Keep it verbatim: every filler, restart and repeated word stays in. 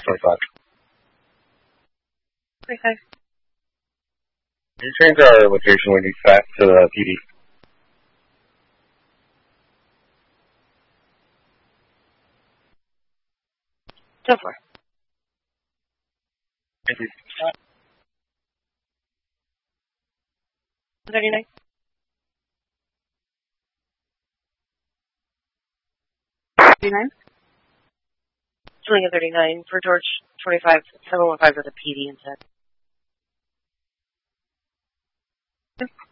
twenty-five. twenty-five. Can you change our location when you fax to the P D? Go for it. Thank you. thirty-nine. thirty-nine? Swing at thirty-nine for George twenty-five, seven one five with a P D instead.